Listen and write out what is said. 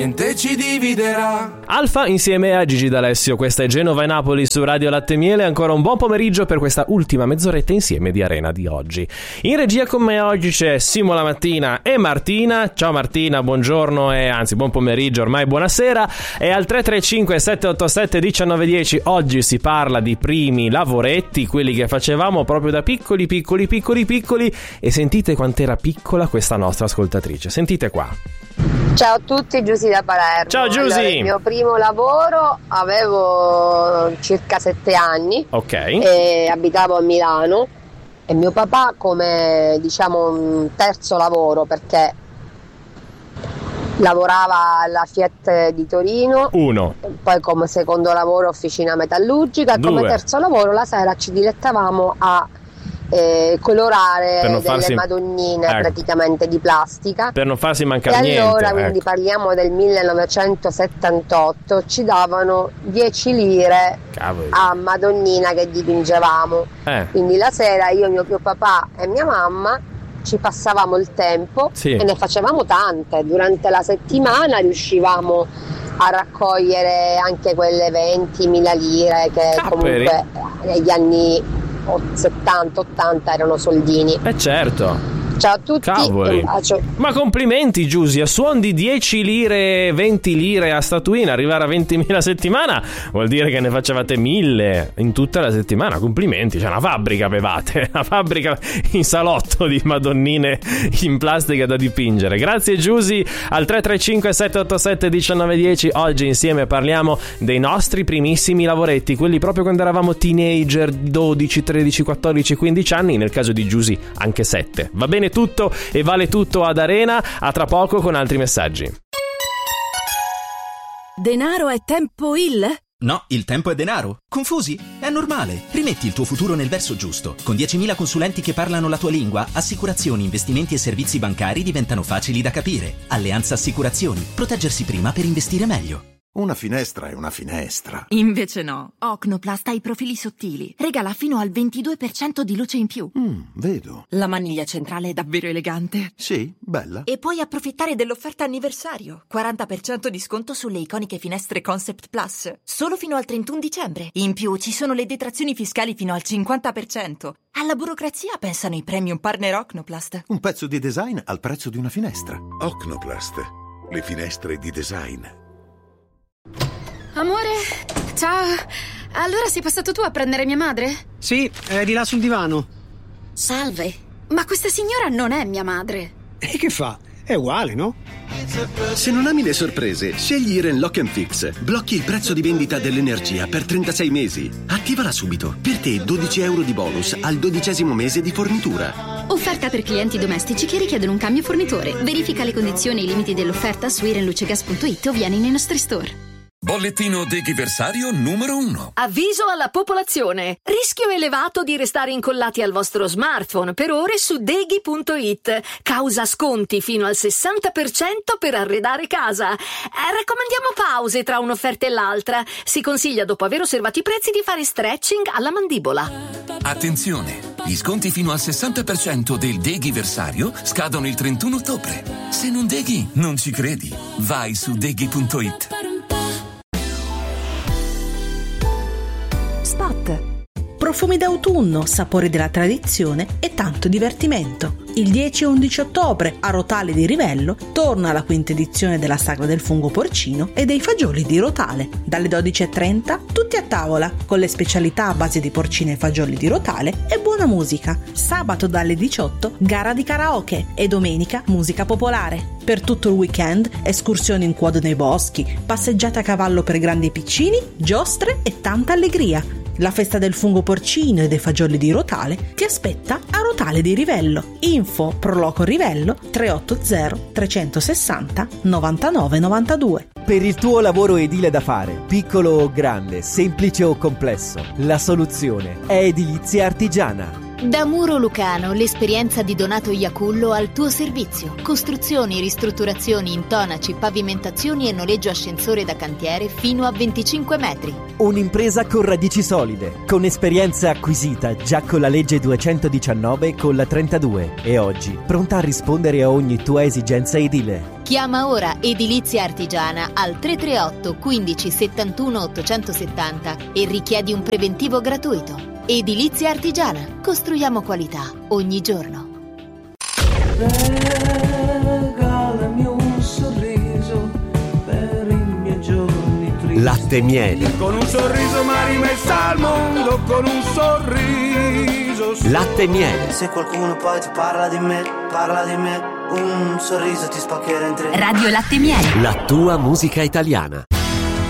niente ci dividerà. Alfa insieme a Gigi D'Alessio, questa è Genova e Napoli su Radio Latte e Miele. Ancora un buon pomeriggio per questa ultima mezz'oretta insieme di Arena di oggi. In regia con me oggi c'è Simo la mattina e Martina. Ciao Martina, buongiorno e anzi buon pomeriggio, ormai buonasera. E al 335 787 1910 oggi si parla di primi lavoretti, quelli che facevamo proprio da piccoli. E sentite quant'era piccola questa nostra ascoltatrice, sentite qua. Ciao a tutti, Giusy da Palermo. Ciao Giusy. Allora, il mio primo lavoro avevo circa 7 anni. Ok. E abitavo a Milano e mio papà come un terzo lavoro, perché lavorava alla Fiat di Torino. 1. Poi come secondo lavoro officina metallurgica. 2. Come terzo lavoro la sera ci dilettavamo a colorare delle madonnine praticamente di plastica per non farsi mancare niente. E allora quindi parliamo del 1978, ci davano 10 lire a madonnina che dipingevamo. Quindi la sera io, mio papà e mia mamma ci passavamo il tempo e ne facevamo tante. Durante la settimana riuscivamo a raccogliere anche quelle 20.000 lire che comunque negli anni 70-80 erano soldini. Certo. Ciao a tutti. Cavoli. Ma complimenti Giusy, a suon di 10 lire, 20 lire a statuina, arrivare a 20.000 a settimana vuol dire che ne facevate 1.000 in tutta la settimana. Complimenti, c'è una fabbrica avevate, una fabbrica in salotto di madonnine in plastica da dipingere. Grazie Giusy. Al 335 787 1910 oggi insieme parliamo dei nostri primissimi lavoretti, quelli proprio quando eravamo teenager, 12, 13, 14, 15 anni, nel caso di Giusy anche 7. Va bene tutto e vale tutto ad Arena. A tra poco con altri messaggi. Denaro è tempo il? No, il tempo è denaro. Confusi? È normale. Rimetti il tuo futuro nel verso giusto. Con 10.000 consulenti che parlano la tua lingua, assicurazioni, investimenti e servizi bancari diventano facili da capire. Alleanza Assicurazioni. Proteggersi prima per investire meglio. Una finestra è una finestra. Invece no. Ocnoplast ha i profili sottili. Regala fino al 22% di luce in più. Vedo. La maniglia centrale è davvero elegante. Sì, bella. E puoi approfittare dell'offerta anniversario. 40% di sconto sulle iconiche finestre Concept Plus. Solo fino al 31 dicembre. In più ci sono le detrazioni fiscali fino al 50%. Alla burocrazia pensano i premium partner Ocnoplast. Un pezzo di design al prezzo di una finestra. Ocnoplast. Le finestre di design. Amore, ciao. Allora sei passato tu a prendere mia madre? Sì, è di là sul divano. Salve, ma questa signora non è mia madre. E che fa? È uguale, no? Se non ami le sorprese, scegli Iren Lock & Fix. Blocchi il prezzo di vendita dell'energia per 36 mesi. Attivala subito. Per te 12 euro di bonus al 12° mese di fornitura. Offerta per clienti domestici che richiedono un cambio fornitore. Verifica le condizioni e i limiti dell'offerta su irenlucegas.it o vieni nei nostri store. Bollettino Deghiversario numero 1. Avviso alla popolazione. Rischio elevato di restare incollati al vostro smartphone per ore su Deghi.it. Causa sconti fino al 60% per arredare casa. Raccomandiamo pause tra un'offerta e l'altra. Si consiglia, dopo aver osservato i prezzi, di fare stretching alla mandibola. Attenzione, gli sconti fino al 60% del Deghiversario scadono il 31 ottobre. Se non deghi, non ci credi. Vai su Deghi.it. Spot. Profumi d'autunno, sapori della tradizione e tanto divertimento. Il 10 e 11 ottobre a Rotale di Rivello torna la quinta edizione della Sagra del Fungo Porcino e dei fagioli di Rotale. Dalle 12:30 tutti a tavola con le specialità a base di porcine e fagioli di Rotale e buona musica. Sabato dalle 18 gara di karaoke e domenica musica popolare. Per tutto il weekend escursioni in quad nei boschi, passeggiate a cavallo per grandi e piccini, giostre e tanta allegria. La festa del fungo porcino e dei fagioli di Rotale ti aspetta a Rotale di Rivello. Info Proloco Rivello 380 360 99 92. Per il tuo lavoro edile da fare, piccolo o grande, semplice o complesso, la soluzione è Edilizia Artigiana. Da Muro Lucano, l'esperienza di Donato Iacullo al tuo servizio. Costruzioni, ristrutturazioni, intonaci, pavimentazioni e noleggio ascensore da cantiere fino a 25 metri. Un'impresa con radici solide, con esperienza acquisita già con la legge 219 e con la 32 e oggi pronta a rispondere a ogni tua esigenza edile. Chiama ora Edilizia Artigiana al 338 15 71 870 e richiedi un preventivo gratuito. Edilizia Artigiana. Costruiamo qualità ogni giorno. Regalami un sorriso per i miei giorni tristi. Latte e miele. Con un sorriso m'ha rimessa al mondo, con un sorriso. Latte e miele. Se qualcuno poi ti parla di me, un sorriso ti spaccherà in tre. Radio Latte e miele. La tua musica italiana.